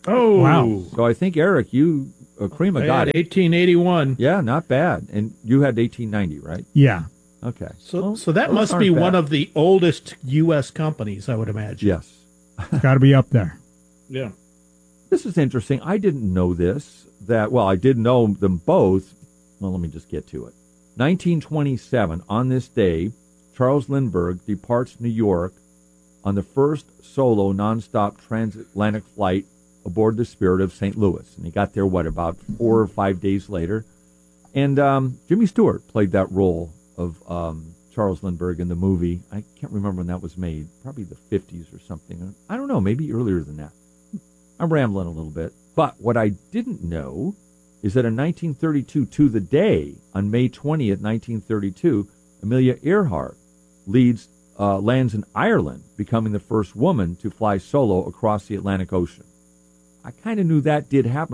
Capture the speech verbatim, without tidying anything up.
Oh, Wow. So I think, Eric, you, uh, Crema I got had it. eighteen eighty-one. Yeah, not bad. And you had eighteen ninety, right? Yeah. Okay. So, Well, so that those must aren't be bad. one of the oldest U S companies, I would imagine. Yes. It's got to be up there. Yeah. This is interesting. I didn't know this. That well, I did know them both. Well, let me just get to it. nineteen twenty-seven, on this day, Charles Lindbergh departs New York on the first solo nonstop transatlantic flight aboard the Spirit of Saint Louis. And he got there, what, about four or five days later? And um, Jimmy Stewart played that role of um, Charles Lindbergh in the movie. I can't remember when that was made. Probably the fifties or something. I don't know, maybe earlier than that. I'm rambling a little bit. But what I didn't know is that in nineteen thirty-two, to the day, on May twentieth, nineteen thirty-two, Amelia Earhart leads, uh, lands in Ireland, becoming the first woman to fly solo across the Atlantic Ocean. I kind of knew that did happen.